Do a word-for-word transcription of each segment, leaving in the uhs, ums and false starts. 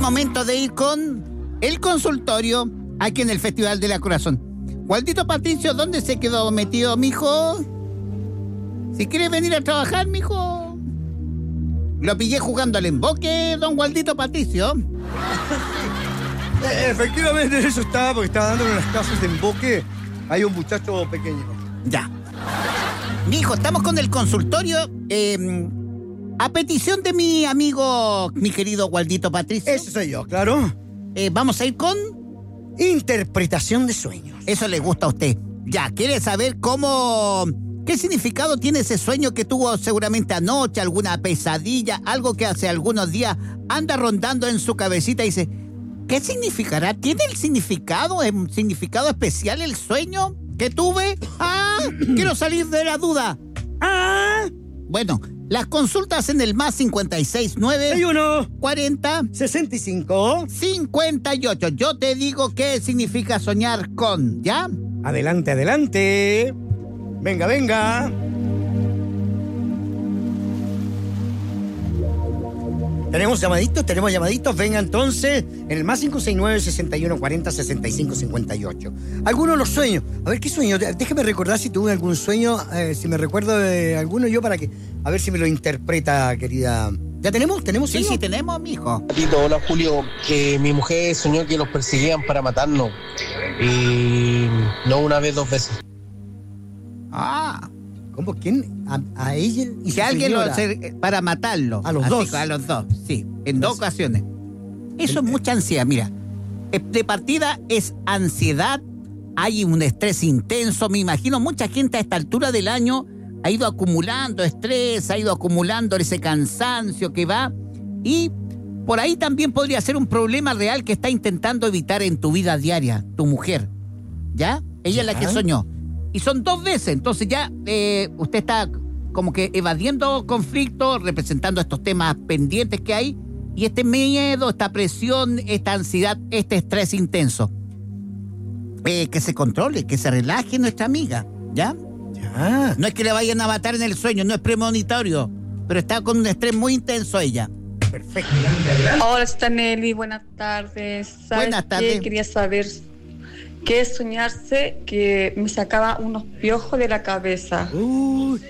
momento de ir con el consultorio aquí en el Festival de la Corazón. Waldito Patricio, ¿dónde se quedó metido, mijo? Si quiere venir a trabajar, mijo. Lo pillé jugando al emboque, don Waldito Patricio. Eh, efectivamente, en eso estaba, porque estaba dándole unas clases de emboque. Hay un muchacho pequeño. Ya. Mijo, estamos con el consultorio. Eh, a petición de mi amigo, mi querido Waldito Patricio. Ese soy yo, claro. Eh, vamos a ir con interpretación de sueños. Eso le gusta a usted. Ya, ¿quiere saber cómo... qué significado tiene ese sueño que tuvo seguramente anoche, alguna pesadilla, algo que hace algunos días anda rondando en su cabecita y dice, ¿qué significará? ¿Tiene el significado, un significado especial el sueño que tuve? ¡Ah! Quiero salir de la duda. ¡Ah! Bueno, las consultas en el más cincuenta y seis nueve uno cuarenta sesenta y cinco cincuenta y ocho. Yo te digo qué significa soñar con, ¿ya? Adelante, adelante. Venga, venga. ¿Tenemos llamaditos? ¿Tenemos llamaditos? Venga entonces, en el más cinco seis nueve, sesenta y uno cuarenta, sesenta y cinco cincuenta y ocho. Algunos de los sueños. A ver, ¿qué sueño? Déjame recordar si tuve algún sueño, eh, si me recuerdo de alguno yo para que... A ver si me lo interpreta, querida... ¿Ya tenemos? ¿Tenemos Sí, sueño? sí, tenemos, mijo. Hola, Julio. Que mi mujer soñó que los perseguían para matarnos. Y no una vez, dos veces. Ah... ¿Cómo? ¿Quién? A, a ella y Si su alguien lo señora. hace para matarlo. A los Así, dos. A los dos, sí. En dos ocasiones. Eso es mucha ansiedad, mira. De partida es ansiedad, hay un estrés intenso. Me imagino mucha gente a esta altura del año ha ido acumulando estrés, ha ido acumulando ese cansancio que va. Y por ahí también podría ser un problema real que está intentando evitar en tu vida diaria, tu mujer. ¿Ya? Ella es la que soñó. Y son dos veces, entonces ya eh, usted está como que evadiendo conflictos, representando estos temas pendientes que hay, y este miedo, esta presión, esta ansiedad, este estrés intenso. Eh, que se controle, que se relaje nuestra amiga, ¿ya? Ya. No es que le vayan a matar en el sueño, no es premonitorio, pero está con un estrés muy intenso ella. Perfecto. Hola, Stanelli, buenas tardes. ¿Sabes Buenas tardes. qué? Quería saber qué es soñarse que me sacaba unos piojos de la cabeza. Uy.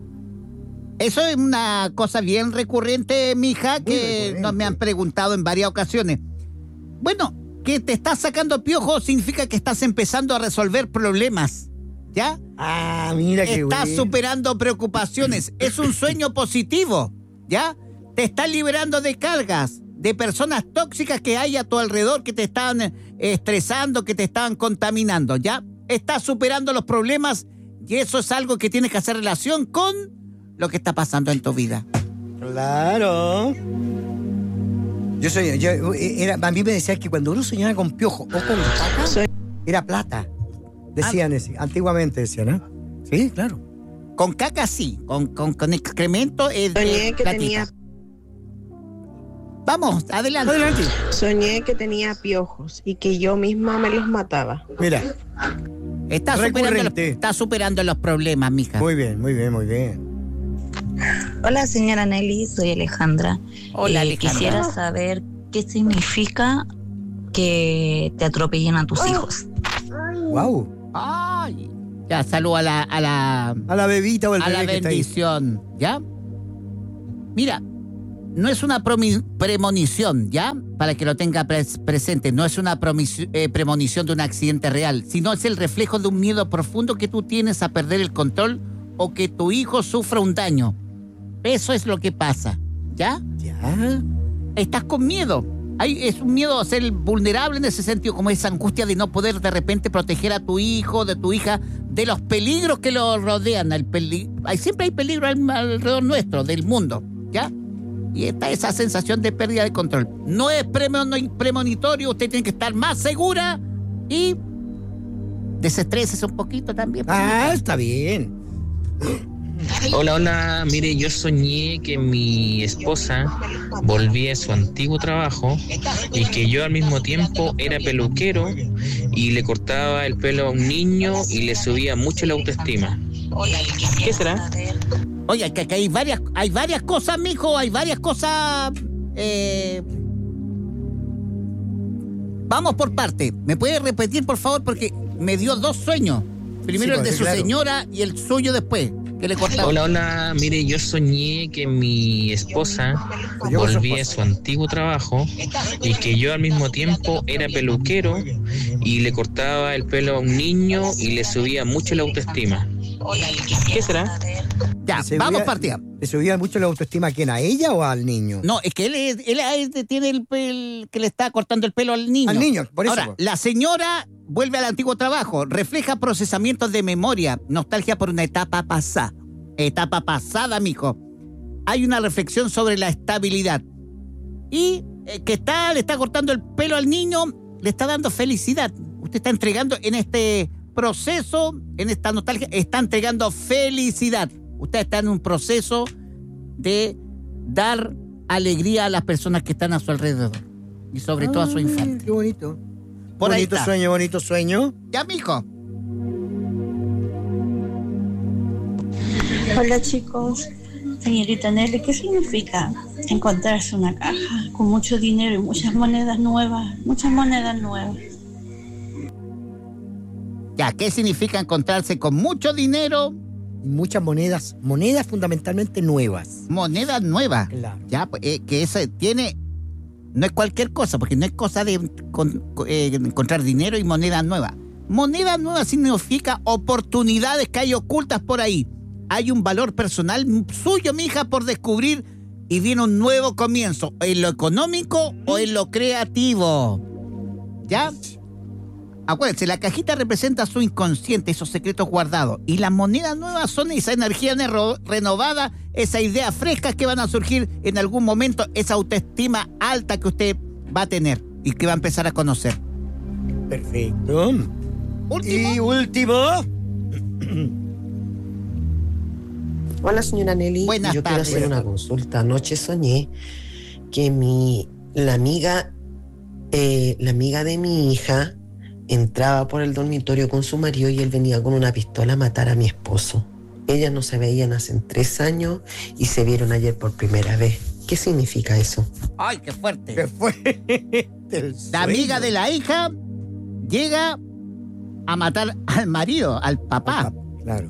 Eso es una cosa bien recurrente, mija, que recurrente. nos me han preguntado en varias ocasiones. Bueno, que te estás sacando piojos significa que estás empezando a resolver problemas, ¿ya? Ah, mira qué Estás bueno. superando preocupaciones. Es un sueño positivo, ¿ya? Te estás liberando de cargas, de personas tóxicas que hay a tu alrededor que te están eh, estresando, que te están contaminando, ¿ya? Estás superando los problemas y eso es algo que tienes que hacer relación con lo que está pasando en tu vida. Claro. Yo soy, yo, era, a mí me decían que cuando uno soñaba con piojo o con caca, era plata. Decían ese, antiguamente decían, ¿eh? Sí, claro. Con caca sí, con, con, con excremento es de Soñé que platita. tenía, Vamos, adelante. Adelante. soñé que tenía piojos y que yo misma me los mataba. Mira, Está superando, los, Recurrente. está superando los problemas, mija. muy bien, muy bien, muy bien. Hola, señora Nelly, soy Alejandra. Hola, Eh, Alejandra. Quisiera saber qué significa que te atropellen a tus hijos. Wow. Ay, ya, salud a la, a la, A la bebita o el a la bebé que está ahí. bendición, ¿ya? Mira, no es una promi- premonición, ¿ya? Para que lo tenga pres- presente, no es una promis- eh, premonición de un accidente real, sino es el reflejo de un miedo profundo que tú tienes a perder el control o que tu hijo sufra un daño. Eso es lo que pasa, ¿ya? Ya. Estás con miedo. Hay, es un miedo a ser vulnerable en ese sentido, como esa angustia de no poder de repente proteger a tu hijo, de tu hija, de los peligros que lo rodean. El peli- hay, siempre hay peligro al- alrededor nuestro, del mundo, ¿ya? Y está esa sensación de pérdida de control. No es premoni- premonitorio, usted tiene que estar más segura y desestrésese un poquito también. Ah, está bien. Hola, hola, mire, yo soñé que mi esposa volvía a su antiguo trabajo y que yo al mismo tiempo era peluquero y le cortaba el pelo a un niño y le subía mucho la autoestima. ¿Qué será? Oye, que, que hay varias, hay varias cosas, mijo, hay varias cosas. Eh, Vamos por parte. ¿Me puede repetir, por favor? Porque me dio dos sueños. Primero Sí, el de pues, su claro. señora y el suyo después. Que le cortaba. Hola, hola, mire, yo soñé que mi esposa Yo con su volvía a esposa. su antiguo trabajo y que yo al mismo tiempo era peluquero y le cortaba el pelo a un niño y le subía mucho la autoestima. ¿Qué será? Ya, ¿Le vamos subía- partida. ¿Le subía mucho la autoestima a quién? ¿A ella o al niño? No, es que él, es- él, él tiene el pel que le está cortando el pelo al niño. Al niño, por eso. Ahora, la señora vuelve al antiguo trabajo, refleja procesamientos de memoria, nostalgia por una etapa pasada. Etapa pasada, mijo. Hay una reflexión sobre la estabilidad. Y eh, que está, le está cortando el pelo al niño, le está dando felicidad. Usted está entregando en este proceso, en esta nostalgia, está entregando felicidad. Usted está en un proceso de dar alegría a las personas que están a su alrededor. Y sobre todo a su Ay, infante. Qué bonito. Por ahí bonito está. sueño, bonito sueño. Ya, mijo. Hola chicos, señorita Nelly, ¿qué significa encontrarse una caja con mucho dinero y muchas monedas nuevas? Muchas monedas nuevas. Ya, ¿qué significa encontrarse con mucho dinero, Muchas monedas, monedas fundamentalmente nuevas. monedas nuevas? Claro. Ya, pues, eh, que eso tiene... No es cualquier cosa, porque no es cosa de con- eh, encontrar dinero y monedas nuevas. Monedas nuevas significa oportunidades que hay ocultas por ahí. Hay un valor personal suyo, mija, por descubrir y viene un nuevo comienzo, en lo económico o en lo creativo. ¿Ya? Acuérdense, la cajita representa su inconsciente, esos secretos guardados. Y las monedas nuevas son esa energía nero- renovada, esa idea fresca que van a surgir en algún momento, esa autoestima alta que usted va a tener y que va a empezar a conocer. Perfecto. Último. Y último. Hola, señora Nelly. Buenas Yo tardes. quiero hacer una consulta. Anoche soñé que mi la amiga eh, la amiga de mi hija entraba por el dormitorio con su marido y él venía con una pistola a matar a mi esposo. Ellas no se veían hace tres años y se vieron ayer por primera vez. ¿Qué significa eso? ¡Ay, qué fuerte! ¿Qué fue? Del La sueño. amiga de la hija llega a matar al marido, al papá. Claro.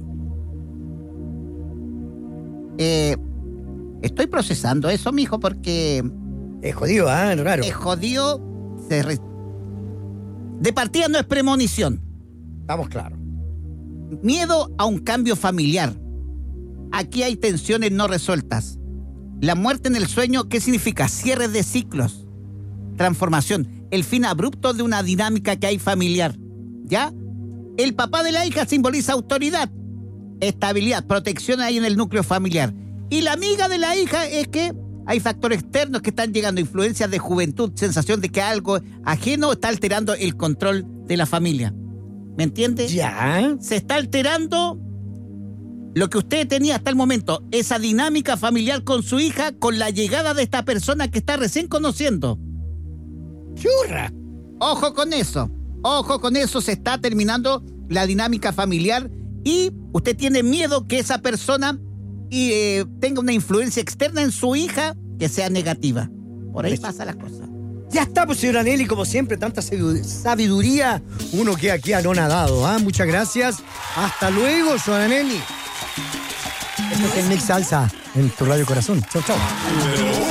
Eh, estoy procesando eso, mijo, porque Es jodido, ¿ah? Raro. es jodido. Se re- De partida no es premonición. Estamos claros. Miedo a un cambio familiar. Aquí hay tensiones no resueltas. La muerte en el sueño, ¿qué significa? Cierre de ciclos. Transformación. El fin abrupto de una dinámica que hay familiar. ¿Ya? El papá de la hija simboliza autoridad, estabilidad, protección ahí en el núcleo familiar. Y la amiga de la hija es que hay factores externos que están llegando, influencias de juventud, sensación de que algo ajeno está alterando el control de la familia. ¿Me entiende? Ya. Se está alterando lo que usted tenía hasta el momento, esa dinámica familiar con su hija, con la llegada de esta persona que está recién conociendo. Churra. Ojo con eso, ojo con eso, se está terminando la dinámica familiar y usted tiene miedo que esa persona y, eh, tenga una influencia externa en su hija que sea negativa. Por ahí Eso. pasa las cosas. Ya está, pues, señora Nelly, como siempre, tanta sabidu- sabiduría, uno que aquí anonadado, ¿ah? Muchas gracias. Hasta luego, señora Nelly. Esto es el Mix Salsa en tu Radio Corazón. Chao, chao.